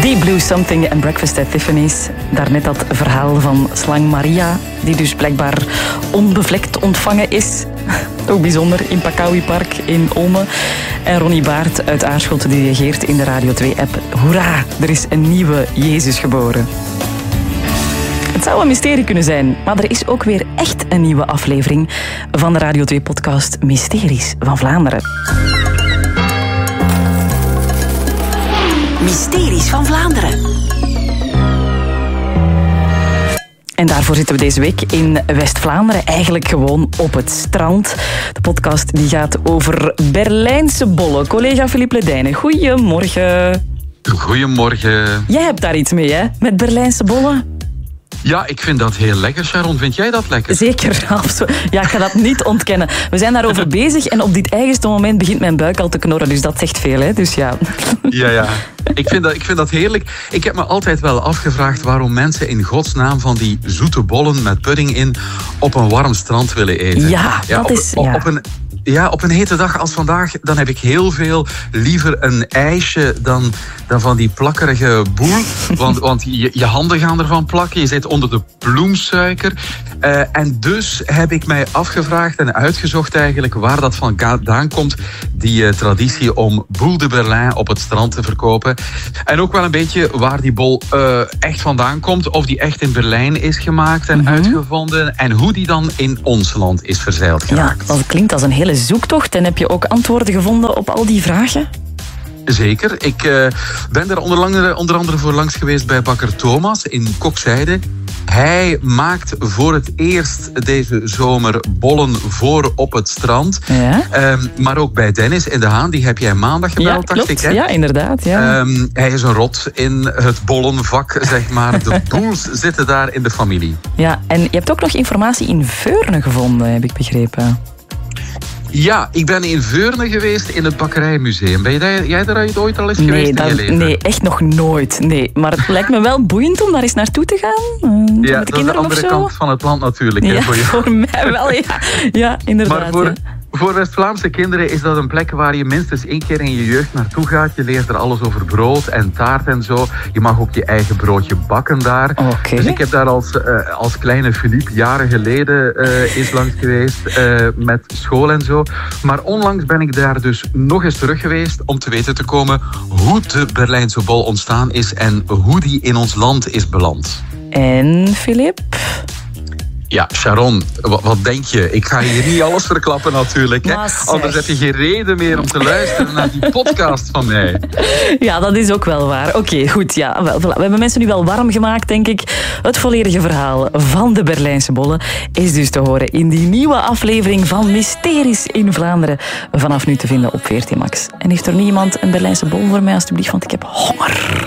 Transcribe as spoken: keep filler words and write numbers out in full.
Deep Blue Something en Breakfast at Tiffany's. Daarnet dat verhaal van slang Maria, die dus blijkbaar onbevlekt ontvangen is. Ook bijzonder, in Pakawi Park in Olme. En Ronnie Baert uit Aarschot die reageert in de Radio twee-app. Hoera, er is een nieuwe Jezus geboren. Het zou een mysterie kunnen zijn, maar er is ook weer echt een nieuwe aflevering van de Radio twee-podcast Mysteries van Vlaanderen. Mysteries van Vlaanderen. En daarvoor zitten we deze week in West-Vlaanderen, eigenlijk gewoon op het strand. De podcast die gaat over Berlijnse bollen. Collega Philippe Ledijnen, goedemorgen. Goedemorgen. Jij hebt daar iets mee, hè? Met Berlijnse bollen? Ja, ik vind dat heel lekker, Sharon. Vind jij dat lekker? Zeker, absoluut. Ja, ik ga dat niet ontkennen. We zijn daarover bezig en op dit eigenste moment begint mijn buik al te knorren. Dus dat zegt veel, hè? Dus ja. Ja, ja. Ik vind, dat, ik vind dat heerlijk. Ik heb me altijd wel afgevraagd waarom mensen in godsnaam van die zoete bollen met pudding in op een warm strand willen eten. Ja, ja dat op, is... Op, ja. op een, ja, op een hete dag als vandaag, dan heb ik heel veel liever een ijsje dan, dan van die plakkerige boel. Want, want je, je handen gaan ervan plakken, je zit onder de bloemsuiker. Uh, en dus heb ik mij afgevraagd en uitgezocht eigenlijk waar dat vandaan komt, die uh, traditie om boule de Berlijn op het strand te verkopen. En ook wel een beetje waar die bol uh, echt vandaan komt, of die echt in Berlijn is gemaakt en mm-hmm. uitgevonden en hoe die dan in ons land is verzeild geraakt. Ja, dat klinkt als een hele zoektocht. En heb je ook antwoorden gevonden op al die vragen? Zeker. Ik uh, ben er onder andere, onder andere voor langs geweest bij bakker Thomas in Kokzijde. Hij maakt voor het eerst deze zomer bollen voor op het strand. Ja. Um, maar ook bij Dennis in de Haan, die heb jij maandag gebeld, ja, dacht klopt. ik. Hè? Ja, inderdaad. Ja. Um, hij is een rot in het bollenvak, zeg maar. De boels zitten daar in de familie. Ja, en je hebt ook nog informatie in Veurne gevonden, heb ik begrepen. Ja, ik ben in Veurne geweest in het bakkerijmuseum. Ben jij, jij daar ooit al eens nee, geweest dat, in je leven? Nee, echt nog nooit. Nee. Maar het lijkt me wel boeiend om daar eens naartoe te gaan. Uh, ja, met de dat is de andere kant van het land natuurlijk. Ja, hè, voor, je. voor mij wel, ja. Ja, inderdaad. Maar voor, ja. voor West-Vlaamse kinderen is dat een plek waar je minstens één keer in je jeugd naartoe gaat. Je leert er alles over brood en taart en zo. Je mag ook je eigen broodje bakken daar. Okay. Dus ik heb daar als, uh, als kleine Philippe jaren geleden uh, eens langs geweest uh, met school en zo. Maar onlangs ben ik daar dus nog eens terug geweest om te weten te komen hoe de Berlijnse bol ontstaan is en hoe die in ons land is beland. En, Philippe? Ja, Sharon, wat, wat denk je? Ik ga hier niet alles verklappen natuurlijk. Hè? Anders heb je geen reden meer om te luisteren naar die podcast van mij. Ja, dat is ook wel waar. Oké, okay, goed. Ja, wel, we hebben mensen nu wel warm gemaakt, denk ik. Het volledige verhaal van de Berlijnse bollen is dus te horen in die nieuwe aflevering van Mysteries in Vlaanderen. Vanaf nu te vinden op V R T Max. En heeft er niemand een Berlijnse bol voor mij, alstublieft, want ik heb honger.